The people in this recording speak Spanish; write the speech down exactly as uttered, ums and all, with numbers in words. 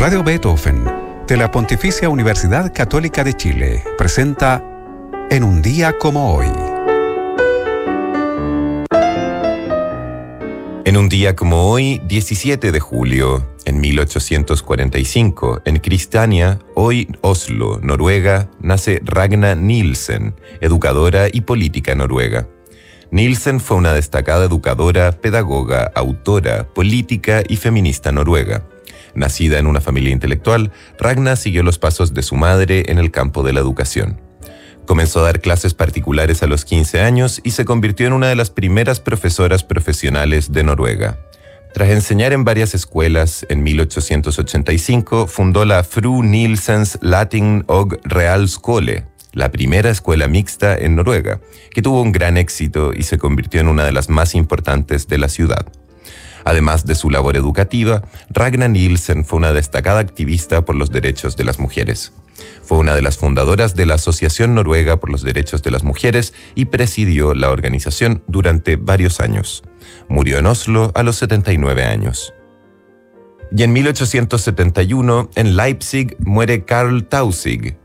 Radio Beethoven, de la Pontificia Universidad Católica de Chile, presenta En un día como hoy. En un día como hoy, diecisiete de julio, en mil ochocientos cuarenta y cinco, en Kristiania, hoy Oslo, Noruega, nace Ragna Nielsen, educadora y política noruega. Nielsen fue una destacada educadora, pedagoga, autora, política y feminista noruega. Nacida en una familia intelectual, Ragna siguió los pasos de su madre en el campo de la educación. Comenzó a dar clases particulares a los quince años y se convirtió en una de las primeras profesoras profesionales de Noruega. Tras enseñar en varias escuelas, en mil ochocientos ochenta y cinco fundó la Fru Nielsens Latin og Realskole, la primera escuela mixta en Noruega, que tuvo un gran éxito y se convirtió en una de las más importantes de la ciudad. Además de su labor educativa, Ragna Nielsen fue una destacada activista por los derechos de las mujeres. Fue una de las fundadoras de la Asociación Noruega por los Derechos de las Mujeres y presidió la organización durante varios años. Murió en Oslo a los setenta y nueve años. Y en mil ochocientos setenta y uno, en Leipzig, muere Karl Tausig,